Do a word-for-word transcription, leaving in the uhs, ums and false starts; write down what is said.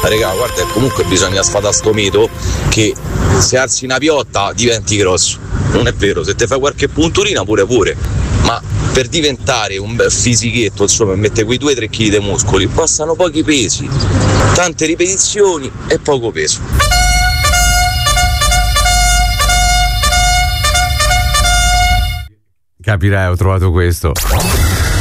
Regà, guarda, comunque bisogna sfatare sto mito che se alzi una piotta diventi grosso. Non è vero, se ti fai qualche punturina pure pure, ma per diventare un bel fisichetto, insomma, mette quei due o tre chili di muscoli, bastano pochi pesi, tante ripetizioni e poco peso. Capirai, ho trovato questo.